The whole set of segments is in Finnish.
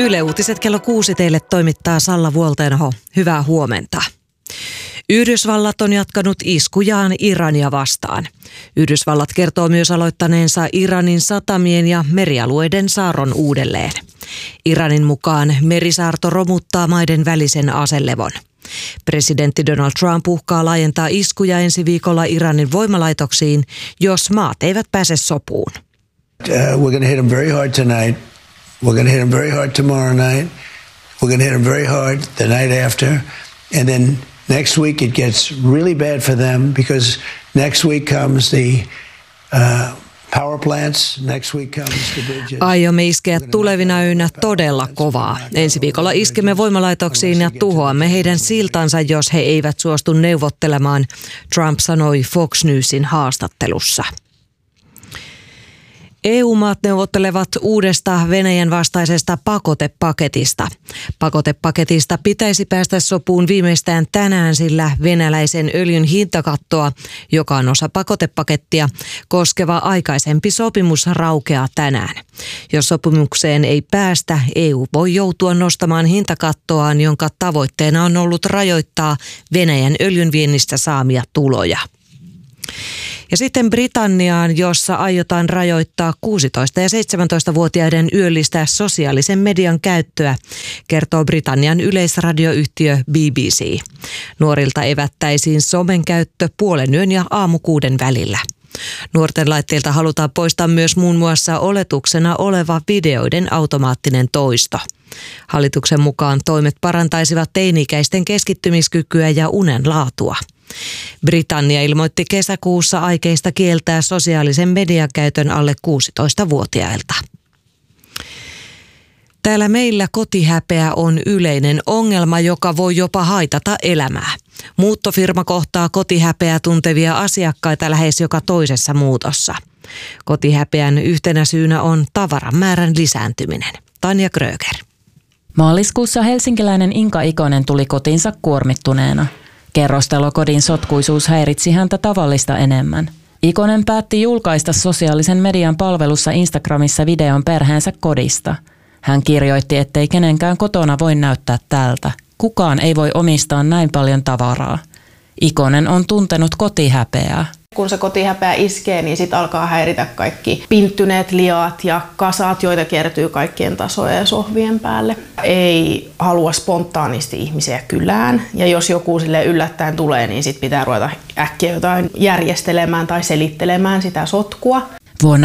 Yle Uutiset kello 6 teille toimittaa Salla Vuolteenaho. Hyvää huomenta. Yhdysvallat on jatkanut iskujaan Irania vastaan. Yhdysvallat kertoo myös aloittaneensa Iranin satamien ja merialueiden saarron uudelleen. Iranin mukaan merisaarto romuttaa maiden välisen aselevon. Presidentti Donald Trump uhkaa laajentaa iskuja ensi viikolla Iranin voimalaitoksiin, jos maat eivät pääse sopuun. We're going to hit them very hard tonight. We're going to hit them very hard tomorrow night. We're going to hit them very hard the night after. And then next week it gets really bad for them because next week comes the power plants. Next week comes the bridges. Aiomme iskeä tulevina öinä todella kovaa. Ensi viikolla iskemme voimalaitoksiin ja tuhoamme heidän siltansa, jos he eivät suostu neuvottelemaan, Trump sanoi Fox Newsin haastattelussa. EU-maat neuvottelevat uudesta Venäjän vastaisesta pakotepaketista. Pakotepaketista pitäisi päästä sopuun viimeistään tänään, sillä venäläisen öljyn hintakattoa, joka on osa pakotepakettia, koskeva aikaisempi sopimus raukeaa tänään. Jos sopimukseen ei päästä, EU voi joutua nostamaan hintakattoaan, jonka tavoitteena on ollut rajoittaa Venäjän öljynviennistä saamia tuloja. Ja sitten Britanniaan, jossa aiotaan rajoittaa 16- ja 17-vuotiaiden yöllistä sosiaalisen median käyttöä, kertoo Britannian yleisradioyhtiö BBC. Nuorilta evättäisiin somen käyttö 5:30 ja 6:00 välillä. Nuorten laitteilta halutaan poistaa myös muun muassa oletuksena oleva videoiden automaattinen toisto. Hallituksen mukaan toimet parantaisivat teini-ikäisten keskittymiskykyä ja unen laatua. Britannia ilmoitti kesäkuussa aikeista kieltää sosiaalisen median käytön alle 16-vuotiailta. Täällä meillä kotihäpeä on yleinen ongelma, joka voi jopa haitata elämää. Muuttofirma kohtaa kotihäpeää tuntevia asiakkaita lähes joka toisessa muutossa. Kotihäpeän yhtenä syynä on tavaran määrän lisääntyminen. Tanja Kröger. Maaliskuussa helsinkiläinen Inka Ikonen tuli kotiinsa kuormittuneena. Kerrostalokodin sotkuisuus häiritsi häntä tavallista enemmän. Ikonen päätti julkaista sosiaalisen median palvelussa Instagramissa videon perheensä kodista. Hän kirjoitti, ettei kenenkään kotona voi näyttää tältä. Kukaan ei voi omistaa näin paljon tavaraa. Ikonen on tuntenut kotihäpeää. Kun se kotihäpeä iskee, niin sit alkaa häiritä kaikki pinttyneet liat ja kasat, joita kertyy kaikkien tasojen ja sohvien päälle. Ei halua spontaanisti ihmisiä kylään, ja jos joku sille yllättäen tulee, niin sit pitää ruveta äkkiä jotain järjestelemään tai selittelemään sitä sotkua. Vuonna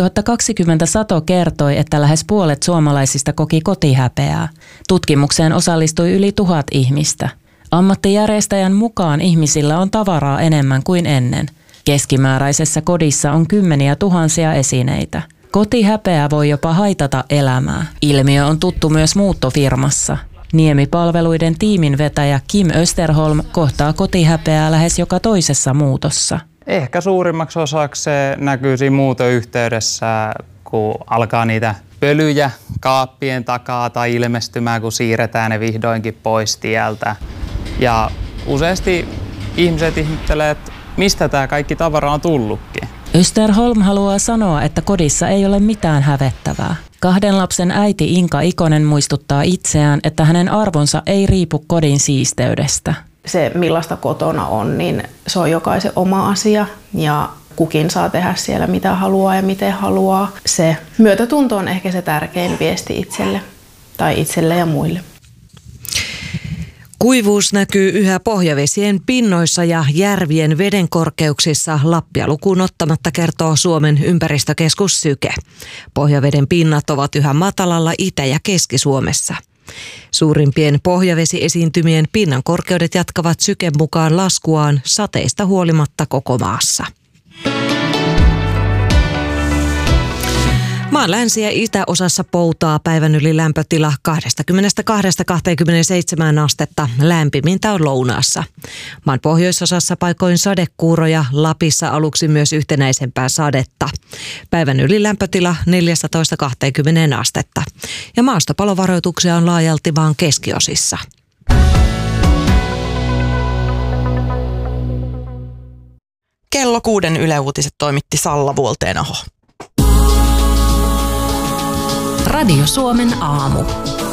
2020 Sato kertoi, että lähes puolet suomalaisista koki kotihäpeää. Tutkimukseen osallistui yli 1000 ihmistä. Ammattijärjestäjän mukaan ihmisillä on tavaraa enemmän kuin ennen. Keskimääräisessä kodissa on kymmeniä tuhansia esineitä. Kotihäpeä voi jopa haitata elämää. Ilmiö on tuttu myös muuttofirmassa. Niemipalveluiden tiiminvetäjä Kim Österholm kohtaa kotihäpeää lähes joka toisessa muutossa. Ehkä suurimmaksi osaksi se näkyy siinä muutoyhteydessä, kun alkaa niitä pölyjä kaappien takaa tai ilmestymään, kun siirretään ne vihdoinkin pois tieltä. Ja useasti ihmiset ihmettelee, että mistä tämä kaikki tavara on tullutkin. Österholm haluaa sanoa, että kodissa ei ole mitään hävettävää. 2 lapsen äiti Inka Ikonen muistuttaa itseään, että hänen arvonsa ei riipu kodin siisteydestä. Se, millaista kotona on, niin se on jokaisen oma asia ja kukin saa tehdä siellä mitä haluaa ja miten haluaa. Se myötätunto on ehkä se tärkein viesti itselle ja muille. Kuivuus näkyy yhä pohjavesien pinnoissa ja järvien vedenkorkeuksissa Lappia lukuun ottamatta, kertoo Suomen ympäristökeskus Syke. Pohjaveden pinnat ovat yhä matalalla Itä- ja Keski-Suomessa. Suurimpien pohjavesiesiintymien pinnan korkeudet jatkavat Syken mukaan laskuaan sateista huolimatta koko maassa. Maan länsi- ja itäosassa poutaa päivän yli lämpötila 22–27 astetta, lämpimintä on lounaassa. Maan pohjoisosassa paikoin sadekuuroja, Lapissa aluksi myös yhtenäisempää sadetta. Päivän yli lämpötila 14–20 astetta. Ja maastopalovaroituksia on laajalti maan keskiosissa. Kello 6 Yle Uutiset toimitti Salla Vuolteenaho. Radio Suomen aamu.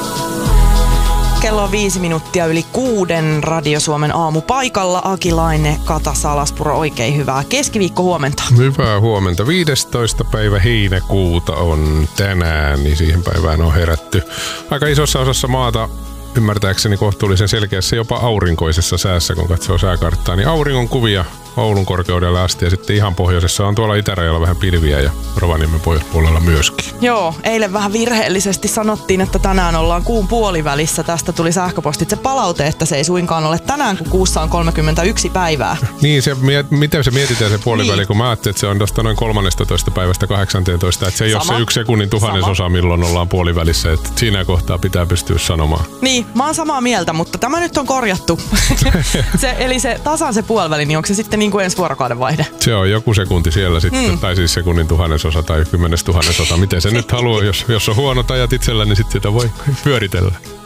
Kello on 5 minuuttia yli 6 Radio Suomen aamupaikalla. Aki Laine, Kata Salaspuro, oikein hyvää keskiviikko huomenta. Hyvää huomenta. 15. päivä heinäkuuta on tänään, niin siihen päivään on herätty aika isossa osassa maata. Ymmärtääkseni kohtuullisen selkeässä jopa aurinkoisessa säässä, kun katsoo sääkarttaa, niin auringon kuvia Oulun korkeudelle asti ja sitten ihan pohjoisessa on tuolla itärajalla vähän pilviä ja Rovaniemen pohjoispuolella myöskin. Joo, eilen vähän virheellisesti sanottiin, että tänään ollaan kuun puolivälissä. Tästä tuli sähköpostitse palaute, että se ei suinkaan ole tänään, kun kuussa on 31 päivää. Niin, miten se mietitään se puoliväli, niin. Kun mä ajattelin, että se on tuosta noin 13 päivästä 18, että se ei ole se 1 sekunnin tuhannesosa, milloin ollaan puolivälissä, että siinä kohtaa pitää pystyä sanomaan. Niin, mä oon samaa mieltä, mutta tämä nyt on korjattu. Eli se tasan se puoliväli, niin onko se sitten niin kuin ensi vuorokauden vaihde? Se on joku sekunti siellä sitten, tai siis sekunnin tuhannesosa tai 10 tuhannesosa. Miten se nyt haluaa, jos on huonot ajat itsellä, niin sitten sitä voi pyöritellä.